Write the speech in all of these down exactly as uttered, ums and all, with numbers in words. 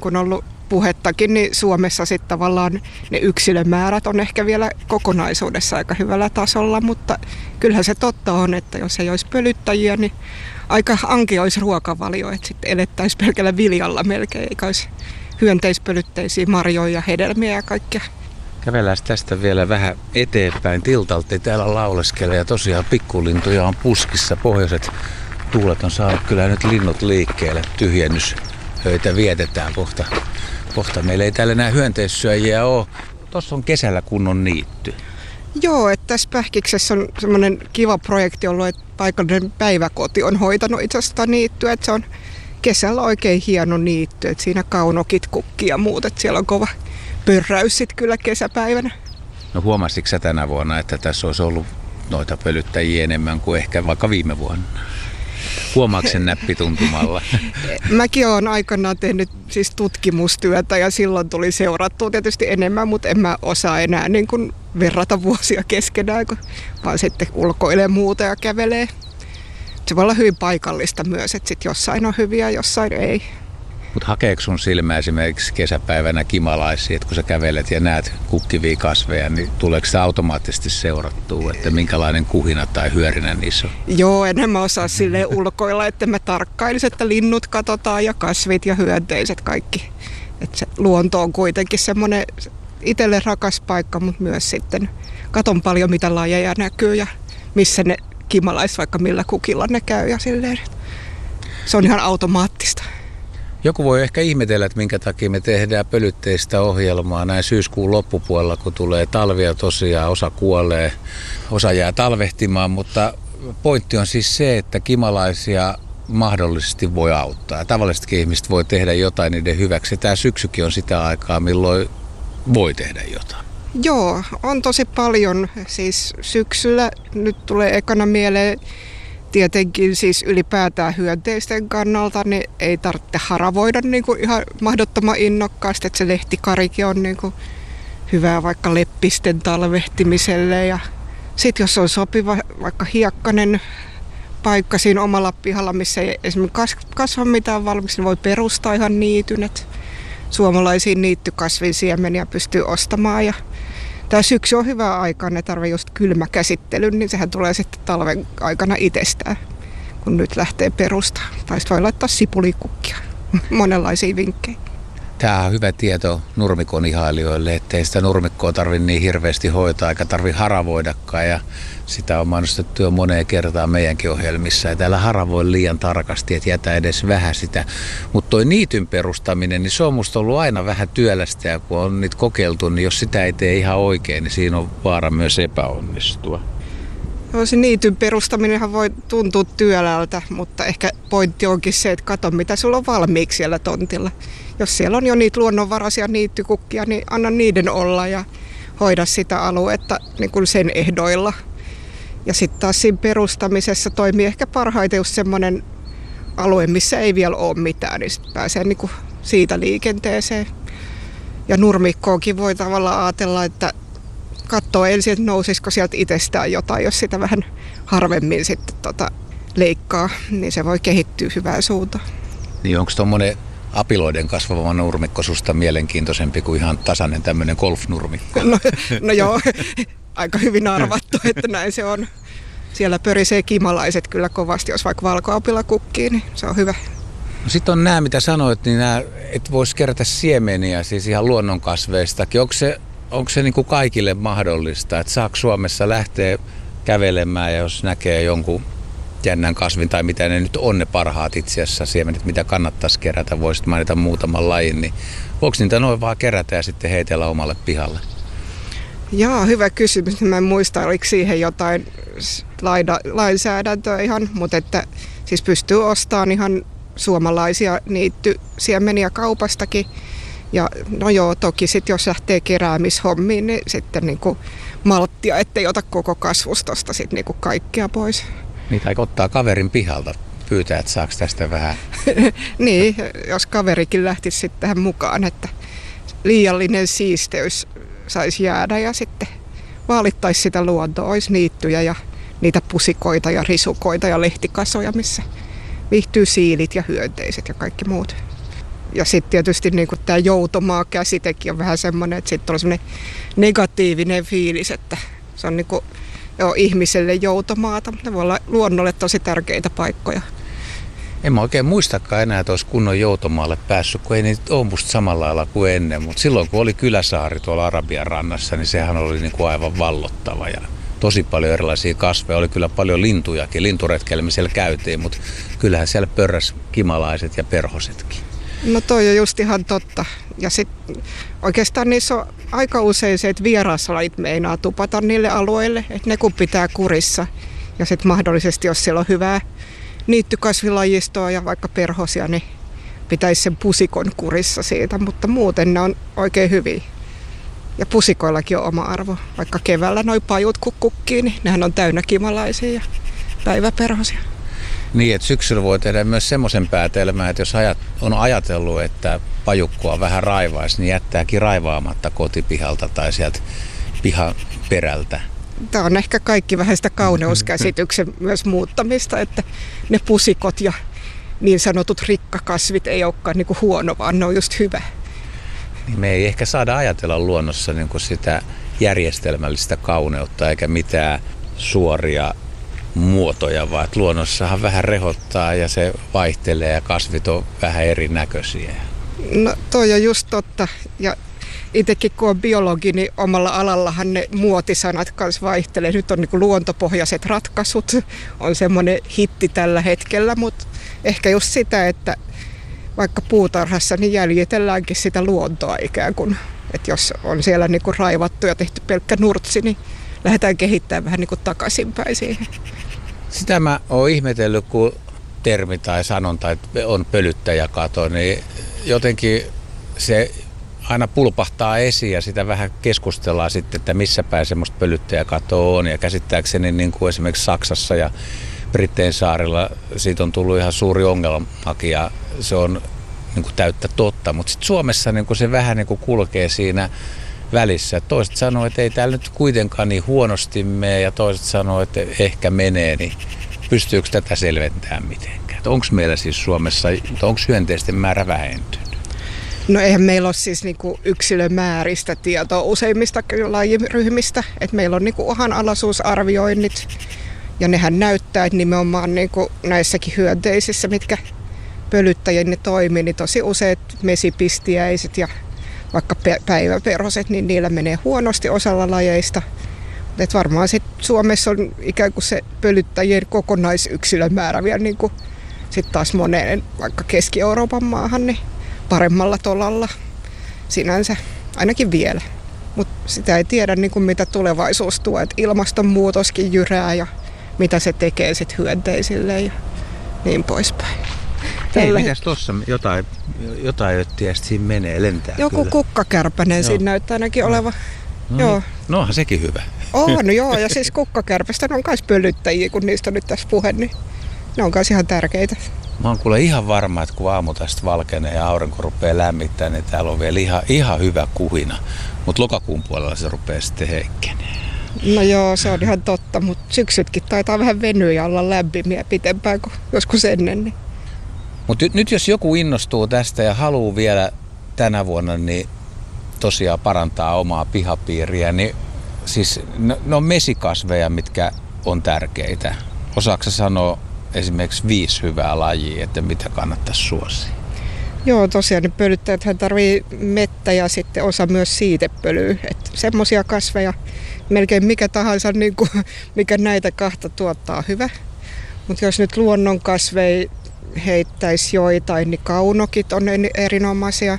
kuin ollut puhettakin, niin Suomessa sitten tavallaan ne yksilömäärät on ehkä vielä kokonaisuudessa aika hyvällä tasolla, mutta kyllähän se totta on, että jos ei olisi pölyttäjiä, niin aika anki olisi ruokavalio, että sitten elettäisiin pelkällä viljalla melkein, eikä olisi hyönteispölytteisiä marjoja ja hedelmiä ja kaikkea. Kävellään tästä vielä vähän eteenpäin. Tiltalti täällä lauleskelee ja tosiaan pikkulintuja on puskissa. Pohjoiset tuulet on saanut kyllä nyt linnut liikkeelle. Tyhjennyshöitä vietetään kohta. Kohta meillä ei täällä enää hyönteissyöjiä ole. Tuossa on kesällä kunnon niitty. Joo, että tässä Pähkiksessä on semmoinen kiva projekti ollut, että paikallinen päiväkoti on hoitanut itse asiassa niittyä. Että se on kesällä oikein hieno niitty, että siinä kaunokit kukkii ja muut, että siellä on kova pörräys sit kyllä kesäpäivänä. No huomasitko sä tänä vuonna, että tässä olisi ollut noita pölyttäjiä enemmän kuin ehkä vaikka viime vuonna? Huomaatko sen näppituntumalla? Mäkin olen aikanaan tehnyt siis tutkimustyötä ja silloin tuli seurattua tietysti enemmän, mutta en mä osaa enää niin kuin verrata vuosia keskenään, kun vaan sitten ulkoilee muuta ja kävelee. Se voi olla hyvin paikallista myös, että sit jossain on hyviä, jossain ei. Mutta hakeeko sun silmä esimerkiksi kesäpäivänä kimalaisia, että kun sä kävelet ja näet kukkivia kasveja, niin tuleeko se automaattisesti seurattua, että minkälainen kuhina tai hyörinä niissä on? Joo, enhän mä osaa silleen ulkoilla, että mä tarkkailisin, että linnut katsotaan ja kasvit ja hyönteiset kaikki. Että se luonto on kuitenkin semmoinen itselle rakas paikka, mutta myös sitten katon paljon mitä lajeja näkyy ja missä ne kimalaiset vaikka millä kukilla ne käy ja silleen. Se on ihan automaattista. Joku voi ehkä ihmetellä, että minkä takia me tehdään pölytteistä ohjelmaa näin syyskuun loppupuolella, kun tulee talvia tosiaan, osa kuolee, osa jää talvehtimaan, mutta pointti on siis se, että kimalaisia mahdollisesti voi auttaa. Tavallisetkin ihmiset voi tehdä jotain niiden hyväksi. Tämä syksykin on sitä aikaa, milloin voi tehdä jotain. Joo, on tosi paljon. Siis syksyllä nyt tulee ekana mieleen tietenkin siis ylipäätään hyönteisten kannalta, niin ei tarvitse haravoida niin kuin ihan mahdottoman innokkaasti, että se lehtikarikin on niin kuin hyvää vaikka leppisten talvehtimiselle. Ja sitten jos on sopiva vaikka hiekkainen paikka siinä omalla pihalla, missä ei esimerkiksi kasva mitään valmis, niin voi perustaa ihan niityn, että suomalaisia niittykasvinsiemeniä pystyy ostamaan. Ja tämä syksy on hyvä aika, ne tarvitsee just kylmäkäsittelyn, niin sehän tulee sitten talven aikana itsestään, kun nyt lähtee perustamaan. Tai sitten voi laittaa sipulikukkia, monenlaisia vinkkejä. Tämä on hyvä tieto nurmikon ihailijoille, ettei sitä nurmikkoa tarvitse niin hirveästi hoitaa eikä tarvitse haravoidakaan. Ja sitä on mainostettu jo moneen kertaan meidänkin ohjelmissa. Ja täällä haravoi liian tarkasti, että jätä edes vähän sitä. Mutta toi niityn perustaminen, niin se on musta ollut aina vähän työlästä. Ja kun on niitä kokeiltu, niin jos sitä ei tee ihan oikein, niin siinä on vaara myös epäonnistua. No, se niityn perustaminenhan voi tuntua työläältä, mutta ehkä pointti onkin se, että kato mitä sulla on valmiiksi siellä tontilla. Jos siellä on jo niitä luonnonvaraisia niittykukkia, niin anna niiden olla ja hoida sitä aluetta niin kuin sen ehdoilla. Ja sitten taas siinä perustamisessa toimii ehkä parhaiten just semmoinen alue, missä ei vielä ole mitään, niin sitten pääsee niin kuin siitä liikenteeseen. Ja nurmikkoonkin voi tavallaan ajatella, että katsoo ensin, että nousisiko sieltä itsestään jotain, jos sitä vähän harvemmin sitten tota leikkaa, niin se voi kehittyä hyvään suuntaan. Niin onko tuommoinen apiloiden kasvava nurmikko susta mielenkiintoisempi kuin ihan tasainen tämmöinen golfnurmikko? No, no joo, aika hyvin arvattu, että näin se on. Siellä pörisee kimalaiset kyllä kovasti, jos vaikka valkoapila kukkii, niin se on hyvä. No sitten on nämä, mitä sanoit, niin nämä, et voisi kerätä siemeniä, siis ihan luonnonkasveistakin. Onko se, onko se niin kuin kaikille mahdollista, että saako Suomessa lähteä kävelemään, ja jos näkee jonkun jännän kasvin tai mitä ne nyt on ne parhaat itse asiassa siemenet, mitä kannattaisi kerätä, voisit mainita muutaman lajin, niin voiko niitä noin vaan kerätä ja sitten heitellä omalle pihalle? Jaa, hyvä kysymys. Mä en muista, oliko siihen jotain laida, lainsäädäntöä ihan, mutta että siis pystyy ostamaan ihan suomalaisia niittysiemeniä kaupastakin. Ja no joo, toki sitten jos lähtee keräämishommiin, niin sitten niinku malttia, ettei ota koko kasvustosta sitten niinku kaikkea pois. Niitä aika ottaa kaverin pihalta, pyytää, että saako tästä vähän. Niin, jos kaverikin lähtisi sitten tähän mukaan, että liiallinen siisteys saisi jäädä ja sitten vaalittaisi sitä luontoa, olisi niittyjä ja niitä pusikoita ja risukoita ja lehtikasoja, missä viihtyy siilit ja hyönteiset ja kaikki muut. Ja sitten tietysti niin tämä joutomaa-käsitekin on vähän semmoinen, että sitten on semmoinen negatiivinen fiilis, että se on niin kuin, joo, ihmiselle joutomaata, mutta ne voi olla luonnolle tosi tärkeitä paikkoja. En mä oikein muistakaan enää, että olisi kunnon joutomaalle päässyt, kun ei niitä ole musta samalla lailla kuin ennen. Mutta silloin, kun oli kyläsaari tuolla Arabian rannassa, niin sehän oli niin kuin aivan vallottava. Ja tosi paljon erilaisia kasveja. Oli kyllä paljon lintujakin. Linturetkeillä siellä käytiin, mutta kyllähän siellä pörräs kimalaiset ja perhosetkin. No toi on just ihan totta. Ja sitten oikeastaan niissä on aika usein se, että vieraslajit meinaa tupata niille alueille, että ne kun pitää kurissa. Ja sitten mahdollisesti, jos siellä on hyvää niittykasvilajistoa ja vaikka perhosia, niin pitäisi sen pusikon kurissa siitä, mutta muuten ne on oikein hyviä. Ja pusikoillakin on oma arvo. Vaikka keväällä noi pajut kun kukkii, niin nehän on täynnä kimalaisia ja päiväperhosia. Niin, että syksyllä voi tehdä myös semmoisen päätelmän, että jos ajat, on ajatellut, että pajukkua vähän raivaisi, niin jättääkin raivaamatta kotipihalta tai sieltä pihan perältä. Tämä on ehkä kaikki vähän sitä kauneuskäsityksen myös muuttamista, että ne pusikot ja niin sanotut rikkakasvit ei olekaan niin kuin huono, vaan ne on just hyvä. Niin me ei ehkä saada ajatella luonnossa niin kuin sitä järjestelmällistä kauneutta eikä mitään suoria muotoja, vaan että luonnossahan vähän rehottaa ja se vaihtelee ja kasvit on vähän erinäköisiä. No toi on just totta. Ja itsekin kun on biologi, niin omalla alallahan ne muotisanat kanssa vaihtelee. Nyt on niin kuin luontopohjaiset ratkaisut, on semmoinen hitti tällä hetkellä, mutta ehkä just sitä, että vaikka puutarhassa, niin jäljitelläänkin sitä luontoa ikään kuin. Että jos on siellä niin kuin raivattu ja tehty pelkkä nurtsi, niin lähdetään kehittämään vähän niin kuin takaisinpäin siihen. Sitä mä oon ihmetellyt, kun termi tai sanonta on pölyttäjäkato, niin jotenkin se aina pulpahtaa esiin ja sitä vähän keskustellaan sitten, että missä päin semmoista pölyttäjäkatoa on. Ja käsittääkseni niin kuin esimerkiksi Saksassa ja Brittein saarilla siitä on tullut ihan suuri ongelmakin ja se on niin kuin täyttä totta. Mutta sitten Suomessa niin kuin se vähän niin kuin kulkee siinä välissä. Toiset sanoo, että ei täällä nyt kuitenkaan niin huonosti mene ja toiset sanoo, että ehkä menee. Niin pystyykö tätä selventämään mitenkään? Onko meillä siis Suomessa, onko hyönteisten määrä vähentynyt? No eihän meillä ole siis niinku yksilömääristä tietoa useimmista lajiryhmistä. Et meillä on niinku uhanalaisuusarvioinnit ja nehän näyttää, että nimenomaan niinku näissäkin hyönteisissä, mitkä pölyttäjien toimii, niin tosi useat mesipistiäiset ja vaikka päiväperhoset, niin niillä menee huonosti osalla lajeista. Et varmaan sit Suomessa on ikään kuin se pölyttäjien kokonaisyksilömäärä vielä niin kuin sit taas moneen vaikka Keski-Euroopan maahan niin paremmalla tolalla sinänsä, ainakin vielä. Mutta sitä ei tiedä niin kuin mitä tulevaisuus tuo, että ilmastonmuutoskin jyrää ja mitä se tekee sit hyönteisille ja niin poispäin. Hei, mitäs tossa jotain, jotain öttiä siinä menee, lentää joku kyllä. Kukkakärpänen siinä näyttää ainakin no. olevan. No, joo. Niin. No onhan sekin hyvä. On, joo, ja siis kukkakärpästä on myös pölyttäjiä, kun niistä on nyt tässä puhe, niin ne on myös ihan tärkeitä. Mä oon kuule ihan varma, että kun aamu tästä valkenee ja aurinko rupeaa lämmittämään, niin täällä on vielä ihan, ihan hyvä kuhina. Mutta lokakuun puolella se rupeaa sitten heikkeneen. No joo, se on ihan totta, mutta syksytkin taitaa vähän venyä ja olla lämpimiä pitempään kuin joskus ennen. Niin. Mutta nyt jos joku innostuu tästä ja haluaa vielä tänä vuonna niin tosiaan parantaa omaa pihapiiriä, niin siis ne on mesikasveja, mitkä on tärkeitä. Osaatko sanoa esimerkiksi viisi hyvää lajia, että mitä kannattaisi suosia? Joo, tosiaan ne pölyttäjäthän tarvii mettä ja sitten osa myös siitepölyä. Että semmoisia kasveja, melkein mikä tahansa, niin kuin, mikä näitä kahta tuottaa hyvä. Mutta jos nyt luonnonkasveja heittäisi joitain, niin kaunokit on erinomaisia.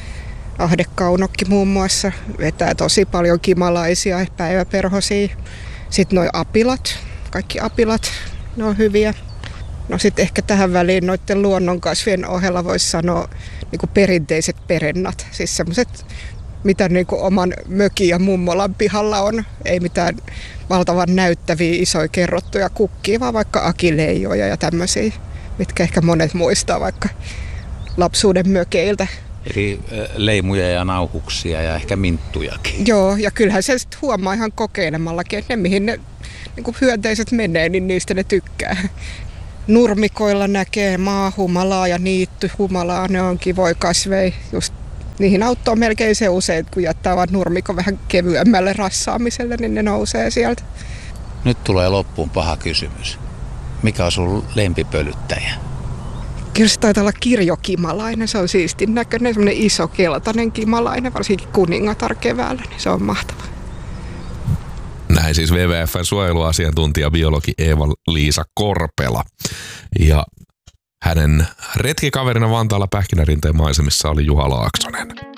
Ahdekaunokki muun muassa vetää tosi paljon kimalaisia päiväperhosia. Sitten nuo apilat, kaikki apilat, ne on hyviä. No sitten ehkä tähän väliin noiden luonnonkasvien ohella voisi sanoa niin kuin perinteiset perennat. Siis semmoiset, mitä niin kuin oman mökin ja mummolan pihalla on. Ei mitään valtavan näyttäviä isoja kerrottuja kukkia, vaan vaikka akileijoja ja tämmöisiä, mitkä ehkä monet muistaa vaikka lapsuuden mökeiltä. Eli leimuja ja nauhuksia ja ehkä minttujakin. Joo, ja kyllähän se sitten huomaa ihan kokeilemallakin, että ne mihin ne niin kuin hyönteiset menee, niin niistä ne tykkää. nurmikoilla näkee maahumalaa ja niittyhumalaa. Ne on kivoja kasveja. Just niihin auttaa melkein se usein, kun jättää vaan nurmikon vähän kevyemmälle rassaamiselle, niin ne nousee sieltä. Nyt tulee loppuun paha kysymys. Mikä on sun lempipölyttäjä? Kyllä se taitaa olla kirjokimalainen. Se on siistin näköinen, semmoinen iso keltainen kimalainen, varsinkin kuningatar keväällä, niin se on mahtava. Näin siis W W F:n suojeluasiantuntija biologi Eeva-Liisa Korpela. Ja hänen retkikaverina Vantaalla Pähkinärinteen maisemissa oli Juha Laaksonen.